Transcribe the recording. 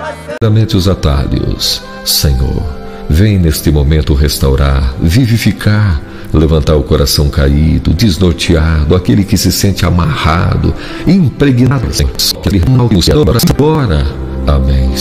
Mente os atalhos. Senhor, vem neste momento restaurar, vivificar, levantar o coração caído, desnorteado, aquele que se sente amarrado, impregnado, agora. Amém.